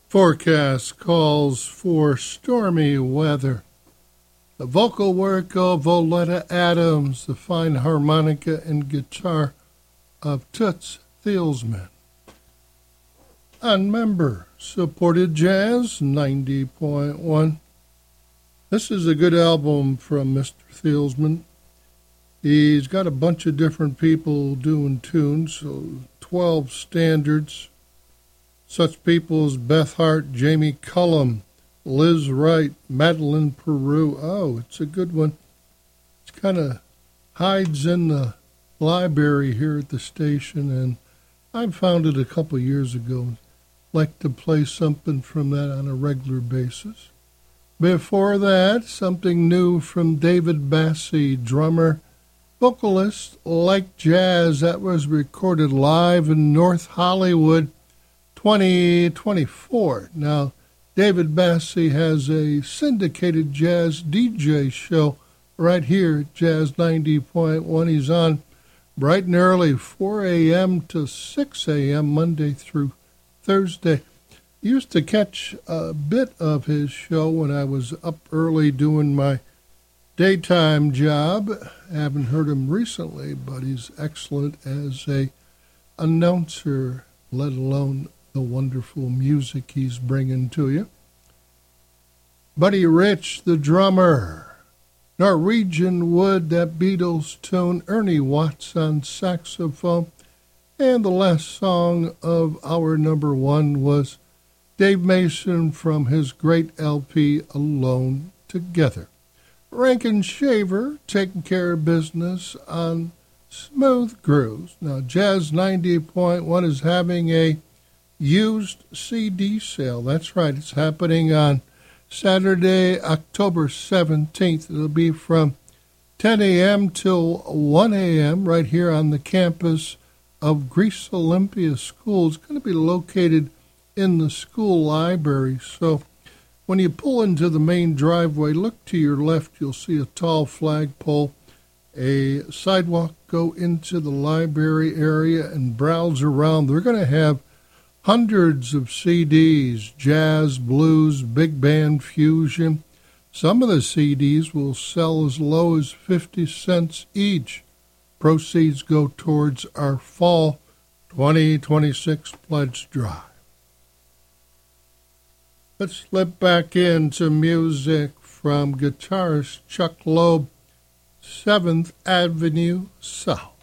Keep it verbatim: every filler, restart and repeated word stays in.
Forecast calls for stormy weather. The vocal work of Oleta Adams, the fine harmonica and guitar of Toots Thielsman. On member-supported Jazz ninety point one. This is a good album from Mister Thielsman. He's got a bunch of different people doing tunes, so twelve standards. Such people as Beth Hart, Jamie Cullum, Liz Wright, Madeline Peru. Oh, it's a good one. It kind of hides in the library here at the station, and I found it a couple years ago. Like to play something from that on a regular basis. Before that, something new from David Bassey, drummer, vocalist, Like Jazz. That was recorded live in North Hollywood, twenty twenty-four. Now, David Bassey has a syndicated jazz D J show right here at Jazz ninety point one. He's on bright and early, four a.m. to six a.m., Monday through Thursday. Used to catch a bit of his show when I was up early doing my daytime job. Haven't heard him recently, but he's excellent as a announcer, let alone the wonderful music he's bringing to you. Buddy Rich, the drummer. Norwegian Wood, that Beatles tune. Ernie Watts on saxophone. And the last song of our number one was Dave Mason from his great L P, Alone Together. Rankin Shaver taking care of business on Smooth Grooves. Now, Jazz ninety point one is having a used C D sale. That's right. It's happening on Saturday, October seventeenth. It'll be from ten a.m. till one a.m. right here on the campus of Greece Olympia School. It's going to be located in the school library. So when you pull into the main driveway, look to your left. You'll see a tall flagpole, a sidewalk go into the library area and browse around. They're going to have hundreds of C Ds, jazz, blues, big band, fusion. Some of the C Ds will sell as low as fifty cents each. Proceeds go towards our fall twenty twenty-six pledge drive. Let's slip back into music from guitarist Chuck Loeb, seventh Avenue South.